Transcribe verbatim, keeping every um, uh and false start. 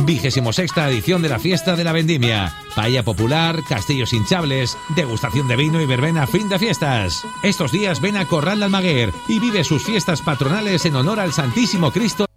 vigésimo sexta edición de la Fiesta de la Vendimia. Paella popular, castillos hinchables, degustación de vino y verbena fin de fiestas. Estos días ven a Corral de Almaguer y vive sus fiestas patronales en honor al Santísimo Cristo.